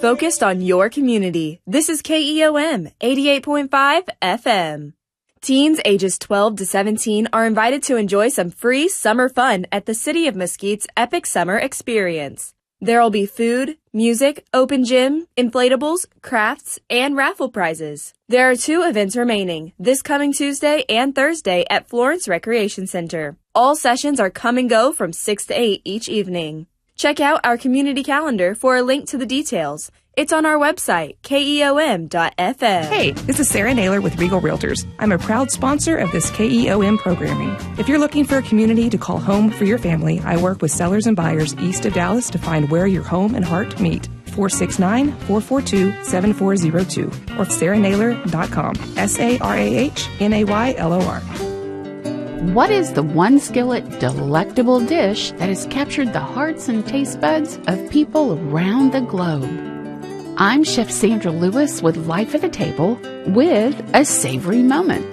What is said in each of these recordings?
focused on your community. This is KEOM 88.5 FM. Teens ages 12 to 17 are invited to enjoy some free summer fun at the City of Mesquite's Epic Summer Experience. There'll be food, music, open gym, inflatables, crafts, and raffle prizes. There are 2 events remaining, this coming Tuesday and Thursday at Florence Recreation Center. All sessions are come and go from 6 to 8 each evening. Check out our community calendar for a link to the details. It's on our website, keom.fm. Hey, this is Sarah Naylor with Regal Realtors. I'm a proud sponsor of this KEOM programming. If you're looking for a community to call home for your family, I work with sellers and buyers east of Dallas to find where your home and heart meet. 469-442-7402 or sarahnaylor.com. SARAHNAYLOR. What is the one skillet delectable dish that has captured the hearts and taste buds of people around the globe? I'm Chef Sandra Lewis with Life at the Table with a savory moment.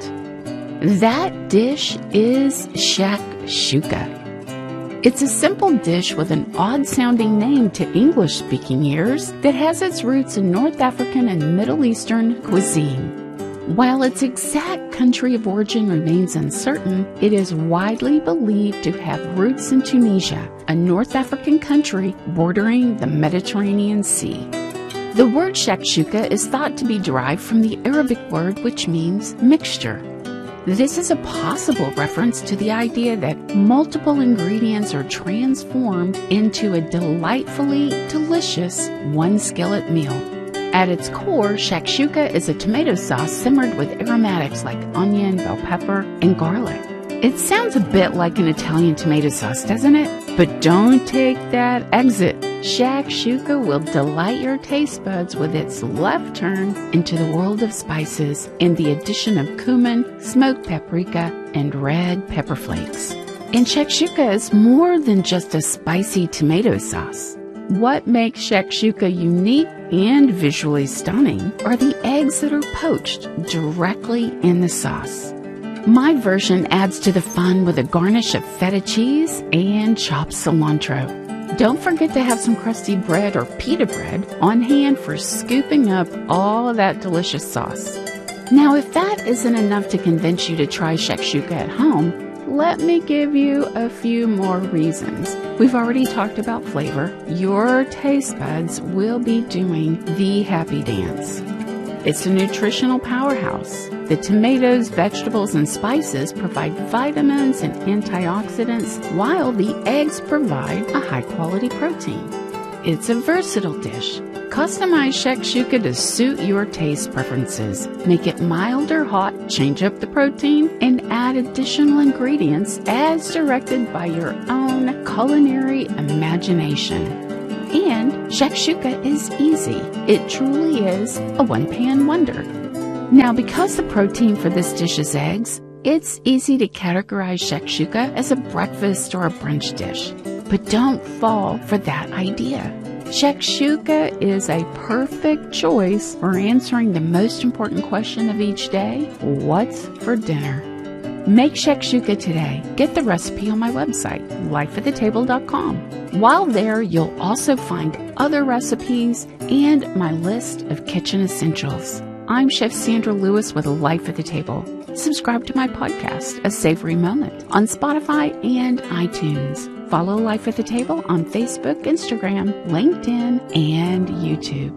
That dish is shakshuka. It's a simple dish with an odd-sounding name to English-speaking ears that has its roots in North African and Middle Eastern cuisine. While its exact country of origin remains uncertain, it is widely believed to have roots in Tunisia, a North African country bordering the Mediterranean Sea. The word shakshuka is thought to be derived from the Arabic word which means mixture. This is a possible reference to the idea that multiple ingredients are transformed into a delightfully delicious one-skillet meal. At its core, shakshuka is a tomato sauce simmered with aromatics like onion, bell pepper, and garlic. It sounds a bit like an Italian tomato sauce, doesn't it? But don't take that exit. Shakshuka will delight your taste buds with its left turn into the world of spices and the addition of cumin, smoked paprika, and red pepper flakes. And shakshuka is more than just a spicy tomato sauce. What makes shakshuka unique and visually stunning are the eggs that are poached directly in the sauce. My version adds to the fun with a garnish of feta cheese and chopped cilantro. Don't forget to have some crusty bread or pita bread on hand for scooping up all of that delicious sauce. Now, if that isn't enough to convince you to try shakshuka at home, let me give you a few more reasons. We've already talked about flavor. Your taste buds will be doing the happy dance. It's a nutritional powerhouse. The tomatoes, vegetables, and spices provide vitamins and antioxidants, while the eggs provide a high-quality protein. It's a versatile dish. Customize shakshuka to suit your taste preferences. Make it mild or hot, change up the protein, and add additional ingredients as directed by your own culinary imagination. And shakshuka is easy. It truly is a one-pan wonder. Now, because the protein for this dish is eggs, it's easy to categorize shakshuka as a breakfast or a brunch dish. But don't fall for that idea. Shakshuka is a perfect choice for answering the most important question of each day: what's for dinner? Make shakshuka today. Get the recipe on my website, lifeatthetable.com. While there, you'll also find other recipes and my list of kitchen essentials. I'm Chef Sandra Lewis with Life at the Table. Subscribe to my podcast, A Savory Moment, on Spotify and iTunes. Follow Life at the Table on Facebook, Instagram, LinkedIn, and YouTube.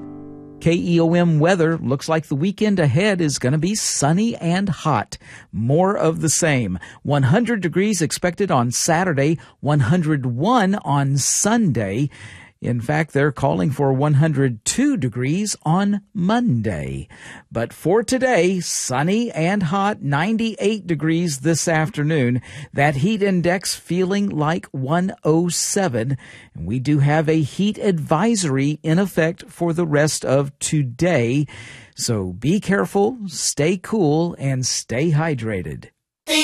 KEOM weather looks like the weekend ahead is going to be sunny and hot. More of the same. 100 degrees expected on Saturday, 101 on Sunday. In fact, they're calling for 102 degrees on Monday. But for today, sunny and hot, 98 degrees this afternoon. That heat index feeling like 107. And we do have a heat advisory in effect for the rest of today. So be careful, stay cool, and stay hydrated.